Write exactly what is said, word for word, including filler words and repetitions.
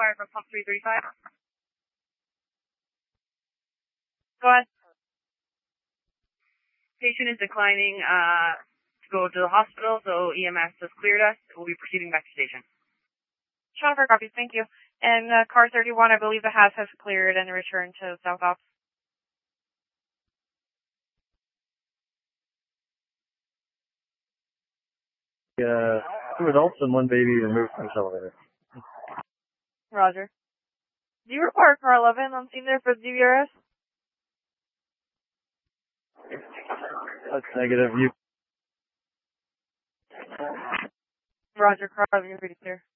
fire from pump three thirty-five. Go ahead. Patient is declining uh, to go to the hospital, so E M S has cleared us. We'll be proceeding back to station. Transfer copies, thank you. And uh, car thirty-one, I believe the H A S has cleared and returned to South Ops. Uh, two adults and one baby removed from the elevator. Roger. Do you require car eleven on scene there for the D V R S? That's negative. You. Roger, car eleven, you're pretty clear.